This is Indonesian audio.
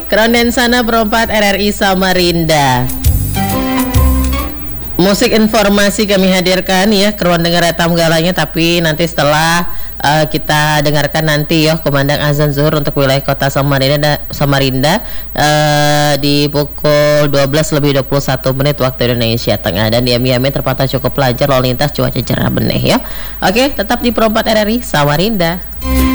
Keronden sana perempat RRI Samarinda. Musik informasi kami hadirkan ya, keruan dengar etam galanya, tapi nanti setelah kita dengarkan nanti ya kumandang azan zuhur untuk wilayah kota Samarinda di pukul 12:21 waktu Indonesia Tengah, dan di Miami terpantau cukup lancar lalu lintas, cuaca cerah beneh ya. Oke, tetap di perempat RRI Samarinda.